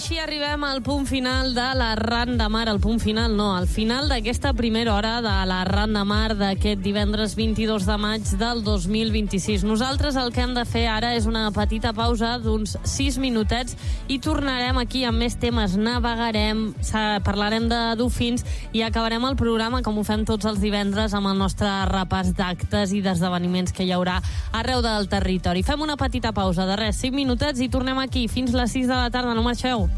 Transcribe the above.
així arribem al punt final de l'Arran de Mar. Al punt final no, al final d'aquesta primera hora de l'Arran de Mar d'aquest divendres 22 de maig del 2026. Nosaltres el que hem de fer ara és una petita pausa d'uns 6 minutets i tornarem aquí amb més temes. Navegarem, parlarem de dofins i acabarem el programa, com ho fem tots els divendres, amb el nostre repàs d'actes i d'esdeveniments que hi haurà arreu del territori. Fem una petita pausa de res, 5 minutets i tornem aquí fins les 6 de la tarda. No marxeu.